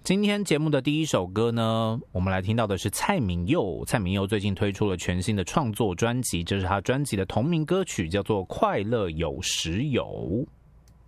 今天节目的第一首歌呢，我们来听到的是蔡旻佑。蔡旻佑最近推出了全新的创作专辑，这是他专辑的同名歌曲，叫做《快乐有时有》。